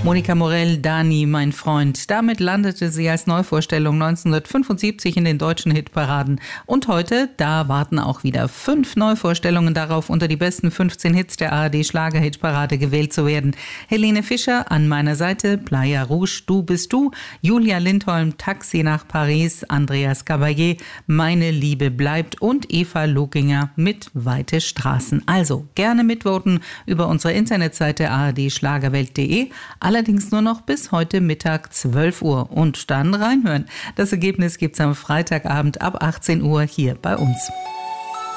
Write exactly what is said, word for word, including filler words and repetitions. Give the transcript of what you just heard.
Monika Morell, Dani, mein Freund. Damit landete sie als Neuvorstellung neunzehnhundertfünfundsiebzig in den deutschen Hitparaden. Und heute, da warten auch wieder fünf Neuvorstellungen darauf, unter die besten fünfzehn Hits der A R D-Schlager-Hitparade gewählt zu werden. Helene Fischer an meiner Seite, Playa Rouge, Du bist du, Julia Lindholm, Taxi nach Paris, Andreas Caballé, Meine Liebe bleibt und Eva Loginger mit Weite Straßen. Also gerne mitvoten über unsere Internetseite a r d schlagerwelt punkt d e. Allerdings nur noch bis heute Mittag zwölf Uhr und dann reinhören. Das Ergebnis gibt's am Freitagabend ab achtzehn Uhr hier bei uns.